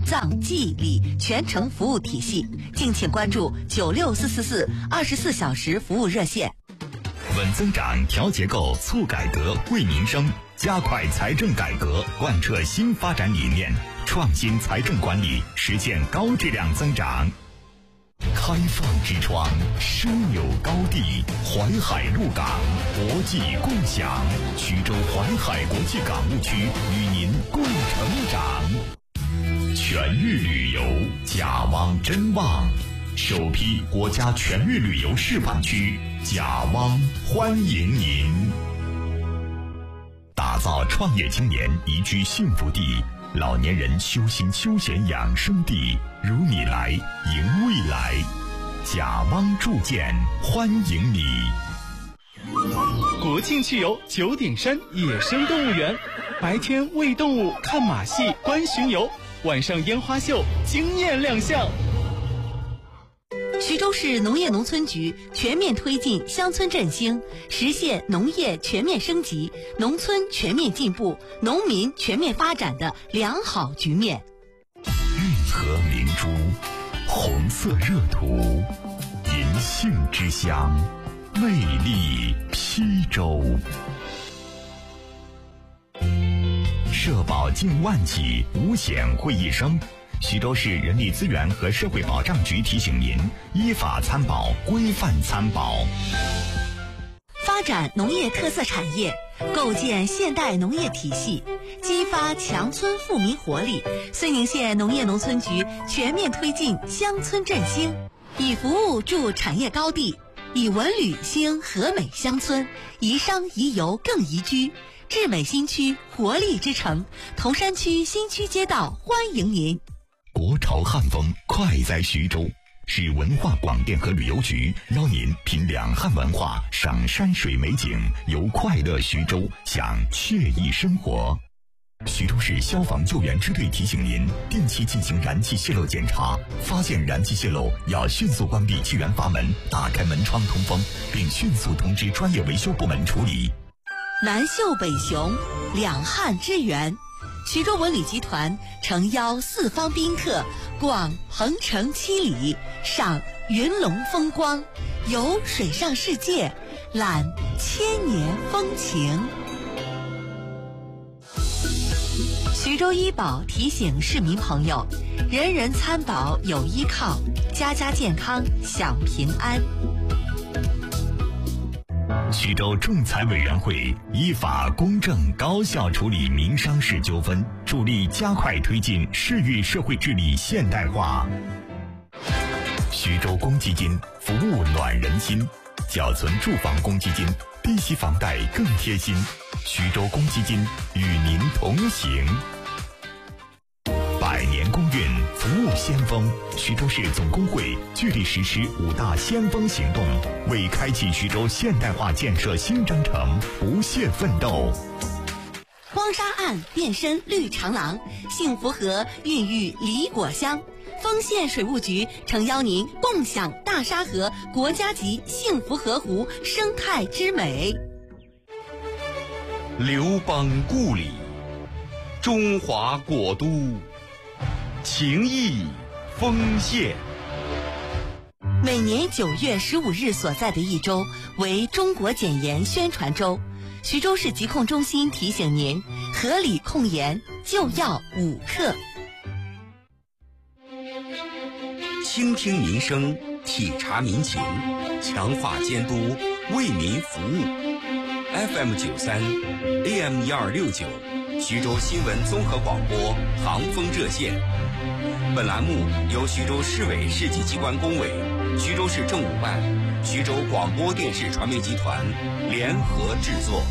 葬、祭、礼全程服务体系。敬请关注9644424小时服务热线。 稳增长、调结构、促改革、惠民生，加快财政改革，贯彻新发展理念，创新财政管理，实现高质量增长。开放之窗，枢纽高地，淮海陆港，国际共享。徐州淮海国际港务区与您共成长。全域旅游，甲汪真旺，首批国家全域旅游示范区，甲汪欢迎您。打造创业青年宜居幸福地，老年人修心休闲养生地，如你来，迎未来。甲汪铸建欢迎你。 国庆去游九鼎山野生动物园，白天喂动物、看马戏、观巡游，晚上烟花秀惊艳亮相。 徐州市农业农村局全面推进乡村振兴，实现农业全面升级、农村全面进步、农民全面发展的良好局面。 运河明珠，红色热土，银杏之乡，魅力邳州。社保近万起，五险会一生。徐州市人力资源和社会保障局提醒您：依法参保，规范参保。 发展农业特色产业，构建现代农业体系，激发强村富民活力。绥宁县农业农村局全面推进乡村振兴，以服务筑产业高地，以文旅兴和美乡村，宜商宜游更宜居。智美新区活力之城，铜山区新区街道欢迎您。 国潮汉风快在徐州，市文化广电和旅游局邀您品两汉文化，赏山水美景，游快乐徐州，享惬意生活。徐州市消防救援支队提醒您，定期进行燃气泄漏检查，发现燃气泄漏要迅速关闭气源阀门，打开门窗通风，并迅速通知专业维修部门处理。 南秀北雄，两汉之源。徐州文旅集团诚邀四方宾客逛鹏城七里，赏云龙风光，游水上世界，览千年风情。徐州医保提醒市民朋友，人人参保有依靠，家家健康享平安。 徐州仲裁委员会依法公正高效处理民商事纠纷，助力加快推进市域社会治理现代化。徐州公积金服务暖人心，缴存住房公积金，低息房贷更贴心。徐州公积金与您同行。百年公运服务先锋，徐州市总工会聚力实施5大先锋行动，为开启徐州现代化建设新征程不懈奋斗。 荒沙岸变身绿长廊，幸福河孕育梨果香。丰县水务局诚邀您共享大沙河国家级幸福河湖生态之美。 刘邦故里，中华国都，情谊丰县。 每年9月15日所在的一周为中国检盐宣传周，徐州市疾控中心提醒您，合理控盐就要5克。 倾听民生，体察民情，强化监督，为民服务。FM 93 AM 1269，徐州新闻综合广播航风热线。本栏目由徐州市委市级机关工委、徐州市政务办、徐州广播电视传媒集团联合制作。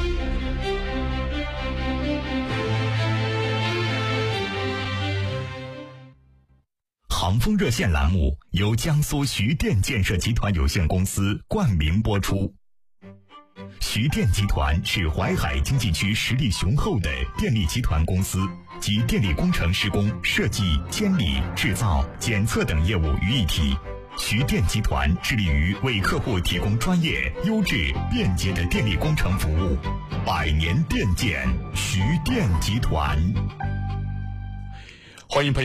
航风热线栏目由江苏徐电建设集团有限公司冠名播出。徐电集团是淮海经济区实力雄厚的电力集团公司，集电力工程施工、设计、监理、制造、检测等业务于一体。徐电集团致力于为客户提供专业、优质、便捷的电力工程服务。100年电建，徐电集团。 欢迎朋友